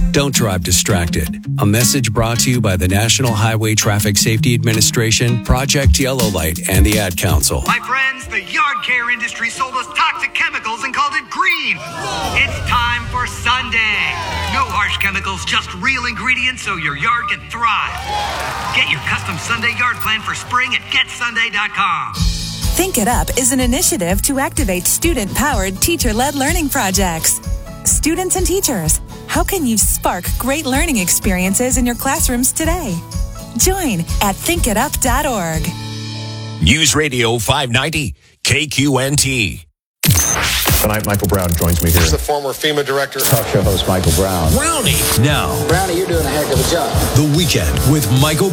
Don't drive distracted. A message brought to you by the National Highway Traffic Safety Administration, Project Yellow Light, and the Ad Council. My friends, the yard care industry sold us toxic chemicals and called it green. It's time for Sunday. No harsh chemicals, just real ingredients so your yard can thrive. Get your custom Sunday yard plan for spring at getsunday.com. Think It Up is an initiative to activate student-powered, teacher-led learning projects. Students and teachers, how can you spark great learning experiences in your classrooms today? Join at thinkitup.org. News Radio 590, KQNT. Tonight, Michael Brown joins me here. He's the former FEMA director. Talk show host Michael Brown. Brownie. Now, Brownie, you're doing a heck of a job. The Weekend with Michael